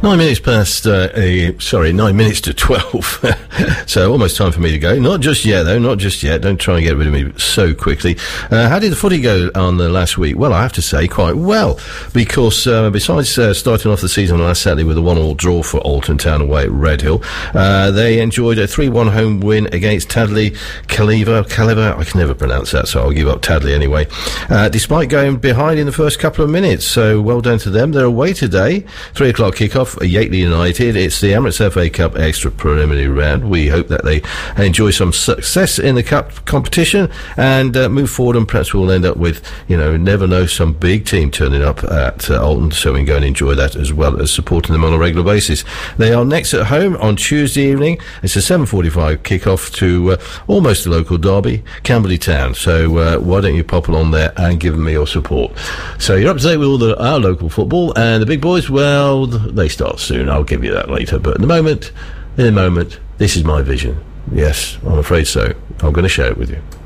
9 minutes to 12. So almost time for me to go. Not just yet, though. Not just yet. Don't try and get rid of me so quickly. How did the footy go on the last week? Well, I have to say quite well, because besides starting off the season last Saturday with a 1-1 draw for Alton Town away at Redhill, they enjoyed a 3-1 home win against Tadley Caliver. I can never pronounce that, so I'll give up Tadley anyway. Despite going behind in the first couple of minutes, so well done to them. They're away today, 3 o'clock kickoff, Yateley United. It's the Emirates FA Cup extra preliminary round. We hope that they enjoy some success in the cup competition and move forward, and perhaps we'll end up with, never know, some big team turning up at Alton, so we can go and enjoy that as well as supporting them on a regular basis. They are next at home on Tuesday evening. It's a 7:45 kickoff to almost a local derby, Camberley Town. So why don't you pop along there and give me your support? So you're up to date with all our local football, and the big boys, well, they start soon. I'll give you that later. But in the moment, this is my vision. Yes, I'm afraid so. I'm going to share it with you.